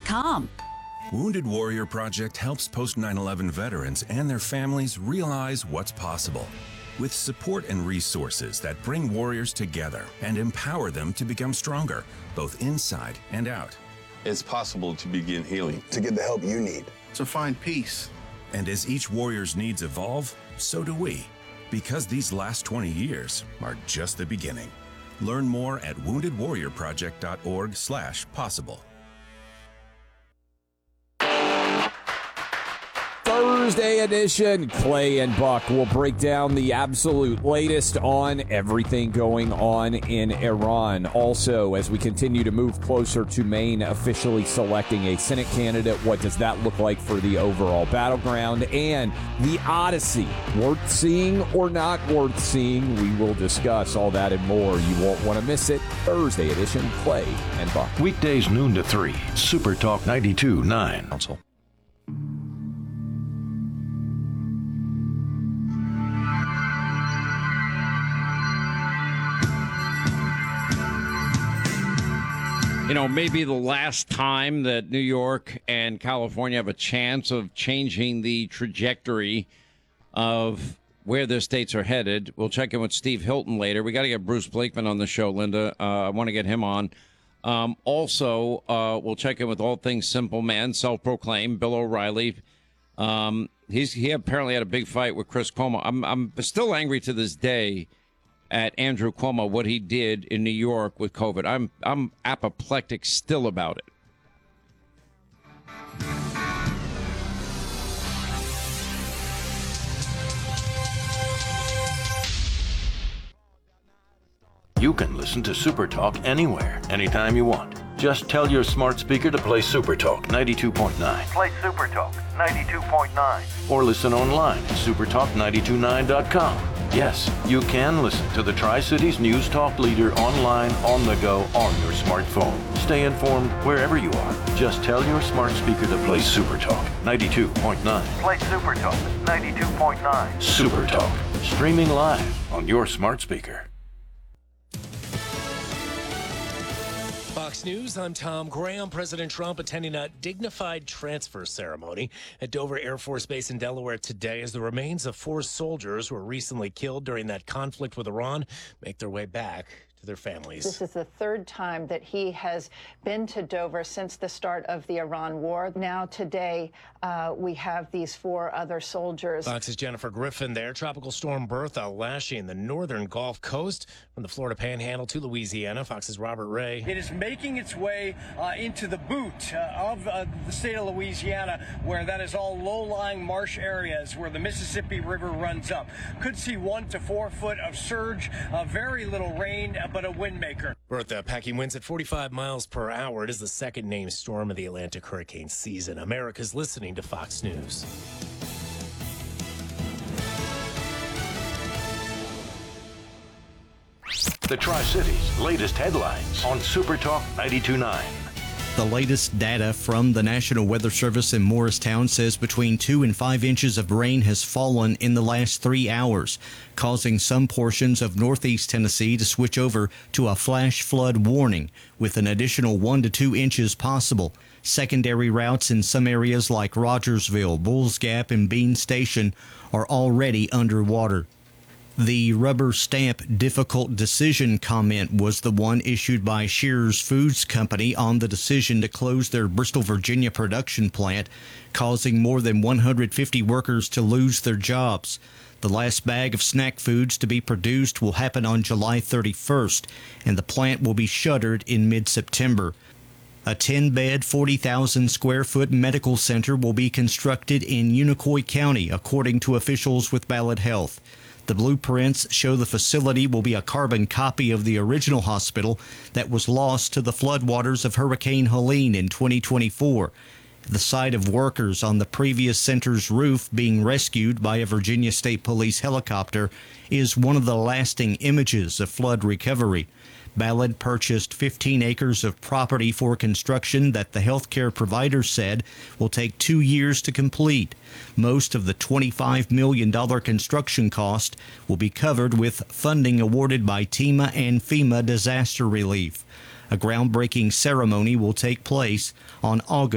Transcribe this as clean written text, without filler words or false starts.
WoundedWarriorProject.com. Wounded Warrior Project helps post 9/11 veterans and their families realize what's possible. With support and resources that bring warriors together and empower them to become stronger, both inside and out. It's possible to begin healing. To get the help you need. To find peace. And as each warrior's needs evolve, so do we. Because these last 20 years are just the beginning. Learn more at woundedwarriorproject.org/possible. Thursday edition, Clay and Buck will break down the absolute latest on everything going on in Iran. Also, as we continue to move closer to Maine officially selecting a Senate candidate, what does that look like for the overall battleground? And the Odyssey, worth seeing or not worth seeing? We will discuss all that and more. You won't want to miss it. Thursday edition, Clay and Buck. Weekdays noon to 3, Super Talk 92.9. Council. You know, maybe the last time that New York and California have a chance of changing the trajectory of where their states are headed. We'll check in with Steve Hilton later. We got to get Bruce Blakeman on the show, Linda. I want to get him on. Also, we'll check in with All Things Simple Man, self-proclaimed, Bill O'Reilly. He apparently had a big fight with Chris Cuomo. I'm still angry to this day at Andrew Cuomo, what he did in New York with COVID. I'm apoplectic still about it. You can listen to Super Talk anywhere, anytime you want. Just tell your smart speaker to play Super Talk 92.9. Play Super Talk 92.9. Or listen online at supertalk929.com. Yes, you can listen to the Tri-Cities News Talk leader online, on the go, on your smartphone. Stay informed wherever you are. Just tell your smart speaker to play Super Talk 92.9. Play Super Talk 92.9. Super Talk, streaming live on your smart speaker. Fox News, I'm Tom Graham. President Trump attending a dignified transfer ceremony at Dover Air Force Base in Delaware today as the remains of 4 soldiers who were recently killed during that conflict with Iran make their way back to their families. This is the 3rd time that he has been to Dover since the start of the Iran war. Now today, we have these 4 other soldiers. Fox's Jennifer Griffin there. Tropical storm Bertha lashing the northern Gulf Coast from the Florida Panhandle to Louisiana. Fox's Robert Ray. It is making its way into the boot of the state of Louisiana, where that is all low-lying marsh areas where the Mississippi River runs up. Could see 1 to 4 foot of surge, very little rain, but a wind maker. Bertha packing winds at 45 miles per hour. It is the 2nd named storm of the Atlantic hurricane season. America's listening to Fox News. The Tri-Cities' latest headlines on Super Talk 92.9. The latest data from the National Weather Service in Morristown says between 2 and 5 inches of rain has fallen in the last 3 hours, causing some portions of northeast Tennessee to switch over to a flash flood warning, with an additional 1 to 2 inches possible. Secondary routes in some areas like Rogersville, Bulls Gap, and Bean Station are already underwater. The rubber stamp difficult decision comment was the one issued by Shearer's Foods Company on the decision to close their Bristol, Virginia production plant, causing more than 150 workers to lose their jobs. The last bag of snack foods to be produced will happen on July 31st, and the plant will be shuttered in mid-September. A 10-bed, 40,000-square-foot medical center will be constructed in Unicoi County, according to officials with Ballad Health. The blueprints show the facility will be a carbon copy of the original hospital that was lost to the floodwaters of Hurricane Helene in 2024. The sight of workers on the previous center's roof being rescued by a Virginia State Police helicopter is one of the lasting images of flood recovery. Ballad purchased 15 acres of property for construction that the healthcare provider said will take 2 years to complete. Most of the $25 million construction cost will be covered with funding awarded by TEMA and FEMA disaster relief. A groundbreaking ceremony will take place on August